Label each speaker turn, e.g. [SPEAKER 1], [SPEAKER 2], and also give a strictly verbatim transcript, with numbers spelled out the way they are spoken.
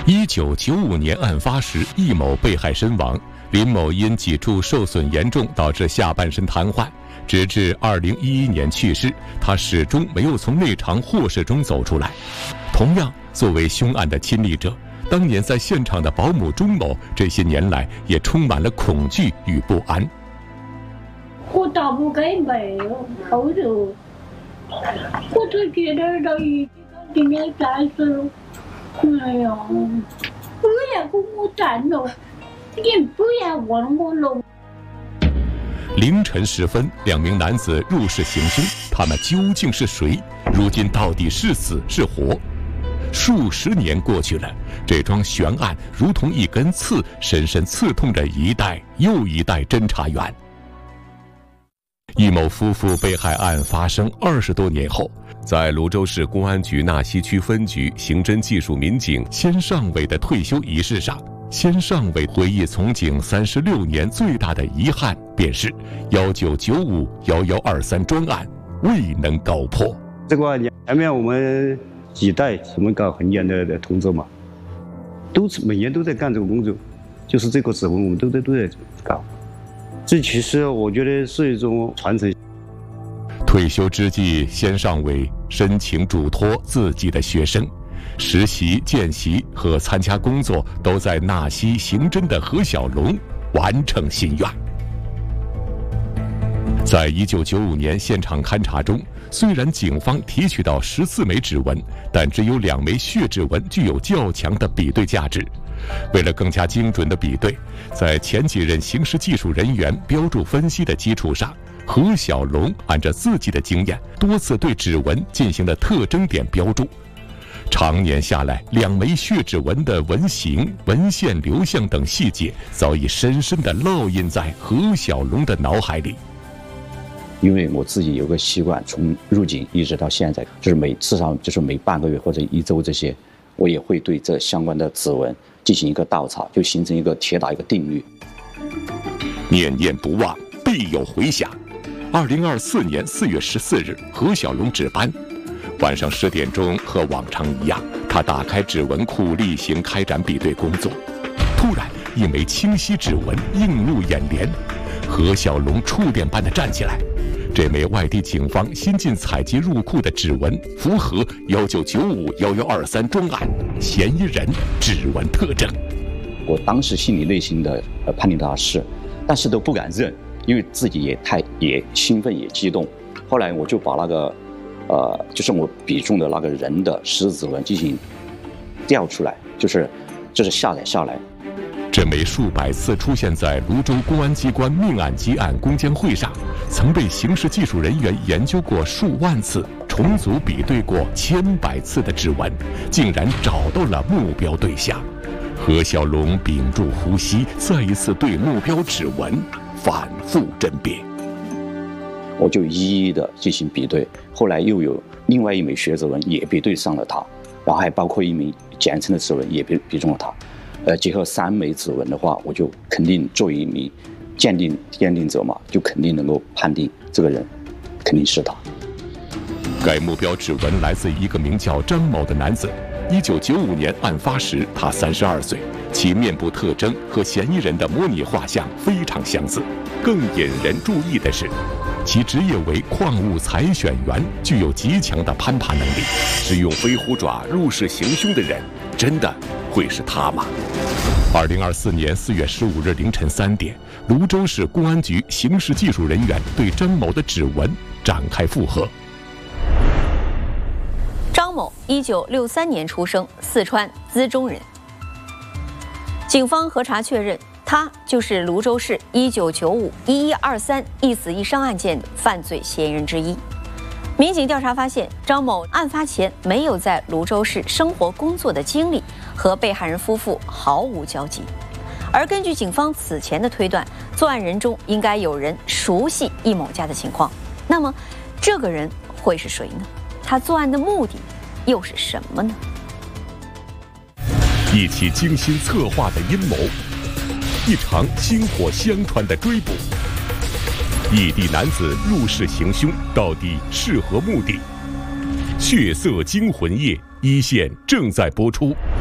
[SPEAKER 1] 一九九五年案发时，易某被害身亡，林某因脊柱受损严重，导致下半身瘫痪，直至二零一一年去世，他始终没有从那场祸事中走出来。同样，作为凶案的亲历者，当年在现场的保姆钟某，这些年来也充满了恐惧与不安。
[SPEAKER 2] 我打不开门，好热，我都觉得都已经今天三十了。哎呀，不要跟我战了，你不要问我了。
[SPEAKER 1] 凌晨时分，两名男子入室行凶，他们究竟是谁？如今到底是死是活？数十年过去了，这桩悬案如同一根刺，深深刺痛着一代又一代侦查员。易某夫妇被害案发生二十多年后，在泸州市公安局纳溪区分局刑侦技术民警先上伟的退休仪式上，先上伟回忆从警三十六年最大的遗憾，便是一九九五、一一二三专案未能告破。
[SPEAKER 3] 这个前面我们几代我们搞很严的的同志嘛，都每年都在干这个工作，就是这个指纹我们都在都在搞。这其实我觉得是一种传承。
[SPEAKER 1] 退休之际，先上伟深情嘱托自己的学生，实习、见习和参加工作都在纳溪刑侦的何小龙完成心愿。在一九九五年现场勘查中，虽然警方提取到十四枚指纹，但只有两枚血指纹具有较强的比对价值。为了更加精准的比对，在前几任刑事技术人员标注分析的基础上，何小龙按照自己的经验，多次对指纹进行了特征点标注。常年下来，两枚血指纹的纹型、纹线流向等细节，早已深深地烙印在何小龙的脑海里。
[SPEAKER 4] 因为我自己有个习惯，从入警一直到现在，就是每至少就是每半个月或者一周这些，我也会对这相关的指纹进行一个倒查，就形成一个铁打一个定律。
[SPEAKER 1] 念念不忘，必有回响。二零二四年四月十四日，何小龙值班，晚上十点钟，和往常一样，他打开指纹库，例行开展比对工作。突然，一枚清晰指纹映入眼帘，何小龙触电般的站起来。这枚外地警方新近采集入库的指纹，符合一九九五、一一二三专案嫌疑人指纹特征。
[SPEAKER 4] 我当时心里内心的呃判定他是，但是都不敢认，因为自己也太也兴奋也激动。后来我就把那个呃就是我比中的那个人的十指纹进行调出来，就是就是下载下来。
[SPEAKER 1] 这枚数百次出现在泸州公安机关命案积案攻坚会上，曾被刑事技术人员研究过数万次，重组比对过千百次的指纹，竟然找到了目标对象。何小龙屏住呼吸，再一次对目标指纹反复甄别。
[SPEAKER 4] 我就一一的进行比对，后来又有另外一枚血指纹也比对上了他，然后还包括一枚简称的指纹也比比中了他。呃，结合三枚指纹的话，我就肯定作为一名鉴定鉴定者嘛，就肯定能够判定这个人肯定是他。
[SPEAKER 1] 该目标指纹来自一个名叫张某的男子。一九九五年案发时，他三十二岁，其面部特征和嫌疑人的模拟画像非常相似。更引人注意的是，其职业为矿物采选员，具有极强的攀爬能力。使用飞虎爪入室行凶的人，真的会是他吗？二零二四年四月十五日凌晨三点，泸州市公安局刑事技术人员对张某的指纹展开复核。
[SPEAKER 5] 张某，一九六三年出生，四川资中人。警方核查确认，他就是泸州市一九九五、一一二三一死一伤案件的犯罪嫌疑人之一。民警调查发现，张某案发前没有在泸州市生活工作的经历，和被害人夫妇毫无交集。而根据警方此前的推断，作案人中应该有人熟悉易某家的情况。那么，这个人会是谁呢？他作案的目的又是什么呢？
[SPEAKER 1] 一起精心策划的阴谋，一场薪火相传的追捕。异地男子入室行凶，到底是何目的？血色惊魂夜，一线正在播出。